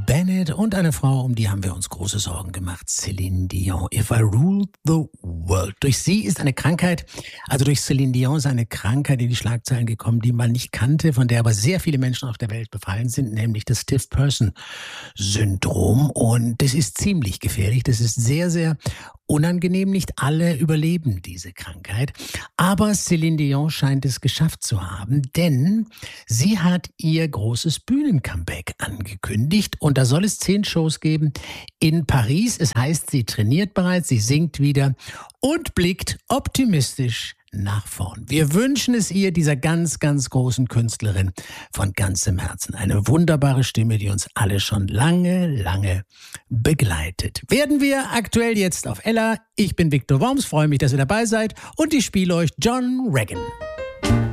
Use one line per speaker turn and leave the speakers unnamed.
Bennett und eine Frau, um die haben wir uns große Sorgen gemacht, Celine Dion. If I Ruled the World. Durch sie ist eine Krankheit, also durch Celine Dion ist eine Krankheit in die Schlagzeilen gekommen, die man nicht kannte, von der aber sehr viele Menschen auf der Welt befallen sind, nämlich das Stiff-Person-Syndrom. Und das ist ziemlich gefährlich, das ist sehr, sehr unangenehm. Nicht alle überleben diese Krankheit. Aber Celine Dion scheint es geschafft zu haben, denn sie hat ihr großes Bühnencomeback angekündigt. Und da soll es 10 Shows geben in Paris. Es heißt, sie trainiert bereits, sie singt wieder und blickt optimistisch nach vorn. Wir wünschen es ihr, dieser ganz, ganz großen Künstlerin, von ganzem Herzen. Eine wunderbare Stimme, die uns alle schon lange, lange begleitet. Werden wir aktuell jetzt auf Ella. Ich bin Viktor Worms, freue mich, dass ihr dabei seid und ich spiele euch John Regan.